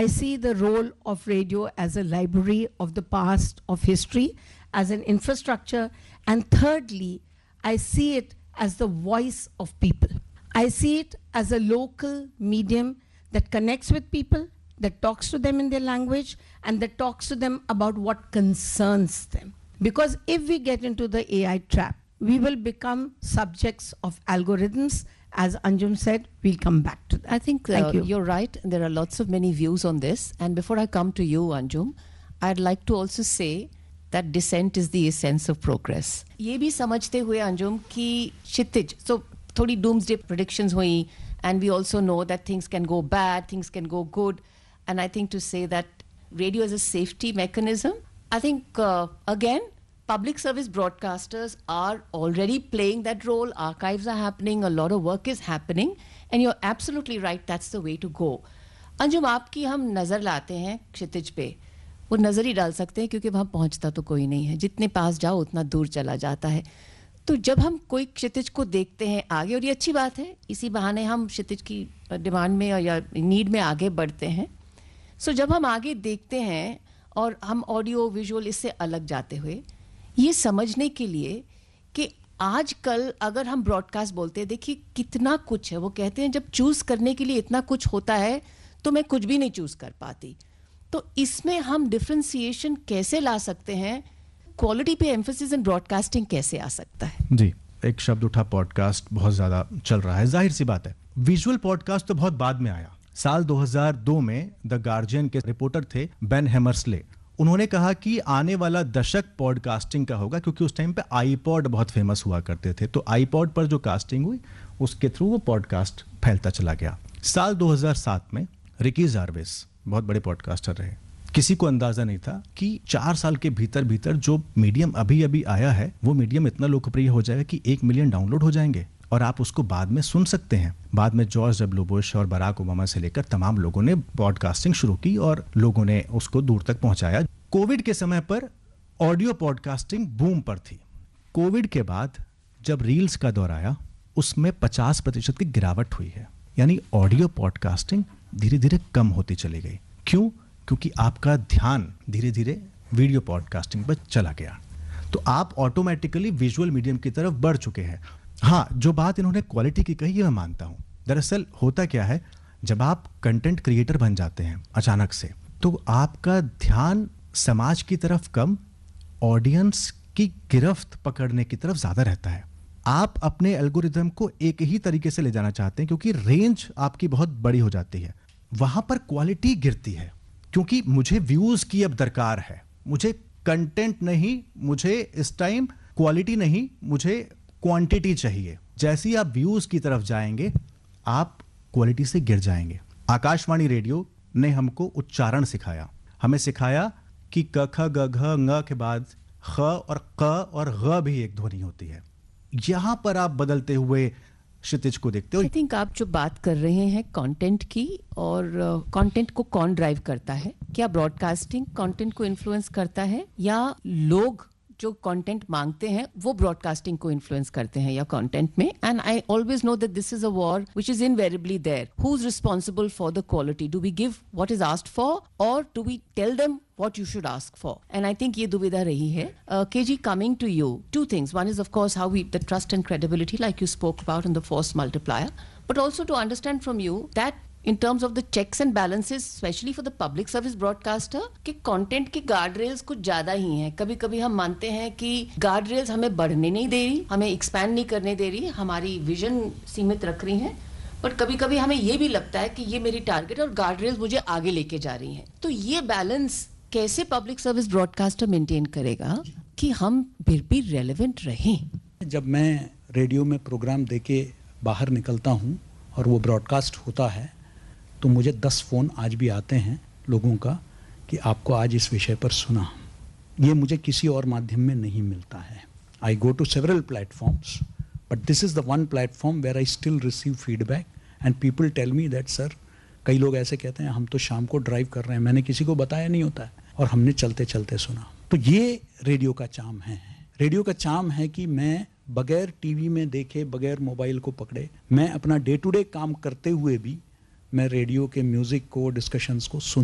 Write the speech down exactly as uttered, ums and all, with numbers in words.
I see the role of radio as a library of the past, of history, as an infrastructure. And thirdly, I see it as the voice of people. I see it as a local medium that connects with people, that talks to them in their language, and that talks to them about what concerns them. Because if we get into the A I trap, we will become subjects of algorithms. As Anjum said, we'll come back to that. I think uh, Thank you. You're right. There are lots of many views on this. And before I come to you, Anjum, I'd like to also say that dissent is the essence of progress. ये भी समझते हुए अंजुम कि क्षितिज, so थोड़ी doomsday predictions हुई, and we also know that things can go bad, things can go good, and I think to say that radio is a safety mechanism, I think uh, again, public service broadcasters are already playing that role. Archives are happening, a lot of work is happening, and you're absolutely right, that's the way to go. Anjum, आपकी हम नज़र लाते हैं क्षितिज पे, वो नज़र ही डाल सकते हैं क्योंकि वहाँ पहुँचता तो कोई नहीं है, जितने पास जाओ उतना दूर चला जाता है. तो जब हम कोई क्षितिज को देखते हैं आगे, और ये अच्छी बात है, इसी बहाने हम क्षितिज की डिमांड में या नीड में आगे बढ़ते हैं. सो so, जब हम आगे देखते हैं और हम ऑडियो विजुअल इससे अलग जाते हुए ये समझने के लिए कि आजकल अगर हम ब्रॉडकास्ट बोलते हैं, देखिए कितना कुछ है. वो कहते हैं जब चूज करने के लिए इतना कुछ होता है तो मैं कुछ भी नहीं चूज कर पाती. तो इसमें हम डिफरेंशिएशन कैसे ला सकते हैं, क्वालिटी पे एम्फेसिस इन ब्रॉडकास्टिंग कैसे आ सकता है? जी, एक शब्द उठा, पॉडकास्ट बहुत ज्यादा चल रहा है, जाहिर सी बात है. विजुअल पॉडकास्ट तो बहुत बाद में आया. साल दो हज़ार दो में द गार्जियन के रिपोर्टर थे बेन हैमर्सले. उन्होंने कहा कि आने वाला दशक पॉडकास्टिंग का होगा, क्योंकि उस टाइम पे आईपॉड बहुत फेमस हुआ करते थे. तो आईपॉड पर जो कास्टिंग हुई उसके थ्रू वो पॉडकास्ट फैलता चला गया. साल दो हज़ार सात में रिकी जार्विस बहुत बड़े पॉडकास्टर रहे. किसी को अंदाजा नहीं था कि चार साल के भीतर भीतर जो मीडियम अभी अभी आया है वो मीडियम इतना लोकप्रिय हो जाएगा कि एक मिलियन डाउनलोड हो जाएंगे और आप उसको बाद में सुन सकते हैं. बाद में जॉर्ज डब्ल्यू बुश और बराक ओबामा से लेकर तमाम लोगों ने पॉडकास्टिंग शुरू की और लोगों ने उसको दूर तक पहुंचाया. कोविड के समय पर ऑडियो पॉडकास्टिंग बूम पर थी. कोविड के बाद जब रील्स का दौर आया उसमें पचास प्रतिशत की गिरावट हुई है. यानी ऑडियो पॉडकास्टिंग धीरे धीरे कम होती चली गई. क्यों? क्योंकि आपका ध्यान धीरे धीरे वीडियो पॉडकास्टिंग पर चला गया. तो आप ऑटोमेटिकली विजुअल मीडियम की तरफ बढ़ चुके हैं. हाँ, जो बात इन्होंने क्वालिटी की कही है मैं मानता हूं. दरअसल होता क्या है, जब आप कंटेंट क्रिएटर बन जाते हैं अचानक से, तो आपका ध्यान समाज की तरफ कम, ऑडियंस की गिरफ्त पकड़ने की तरफ ज्यादा रहता है. आप अपने एल्गोरिथम को एक ही तरीके से ले जाना चाहते हैं क्योंकि रेंज आपकी बहुत बड़ी हो जाती है. वहां पर क्वालिटी गिरती है क्योंकि मुझे व्यूज की अब दरकार है, मुझे कंटेंट नहीं, मुझे इस टाइम क्वालिटी नहीं, मुझे क्वांटिटी चाहिए. जैसे ही आप व्यूज की तरफ जाएंगे आप क्वालिटी से गिर जाएंगे. आकाशवाणी रेडियो ने हमको उच्चारण सिखाया. हमें सिखाया कि क ख ग घ ng के बाद ख और क और ग भी एक ध्वनि होती है. यहां पर आप बदलते हुए क्षितिज को देखते हो. आई थिंक आप जो बात कर रहे हैं कंटेंट की, और कंटेंट uh, को कौन ड्राइव करता है, क्या ब्रॉडकास्टिंग कंटेंट को इन्फ्लुएंस करता है या लोग जो कंटेंट मांगते हैं वो ब्रॉडकास्टिंग को इन्फ्लुएंस करते हैं या कंटेंट में? And I always know that this is a war which is invariably there. Who is responsible for the quality? Do we give what is asked for और do we tell them what you should ask for? And I think ये दुविधा रही है. uh, K G, coming to you, two things. One is of course how we, the trust and credibility like you spoke about, and the force multiplier, but also to understand from you that in terms of the checks and balances, especially for the public service broadcaster, कि content के guard rails कुछ ज्यादा ही हैं. कभी कभी हम मानते हैं कि गार्ड रेल्स हमें बढ़ने नहीं दे रही, हमें एक्सपैंड नहीं करने दे रही, हमारी विजन सीमित रख रही हैं, बट कभी कभी हमें ये भी लगता है कि ये मेरी टारगेट और गार्ड रेल्स मुझे आगे लेके जा रही हैं. तो ये बैलेंस कैसे पब्लिक सर्विस ब्रॉडकास्टर मेंटेन करेगा कि हम फिर भी रेलेवेंट रहें? जब मैं रेडियो में प्रोग्राम देके बाहर निकलता हूँ और वो ब्रॉडकास्ट होता है तो मुझे दस फ़ोन आज भी आते हैं लोगों का कि आपको आज इस विषय पर सुना. ये मुझे किसी और माध्यम में नहीं मिलता है. आई go to several platforms but this is the one platform where I still receive feedback and people tell me that sir, कई लोग ऐसे कहते हैं हम तो शाम को ड्राइव कर रहे हैं, मैंने किसी को बताया नहीं होता है और हमने चलते चलते सुना. तो ये रेडियो का चार्म है. रेडियो का चार्म है कि मैं बगैर टीवी में देखे, बगैर मोबाइल को पकड़े, मैं अपना डे टू डे काम करते हुए भी मैं रेडियो के म्यूजिक को, डिस्कशंस को सुन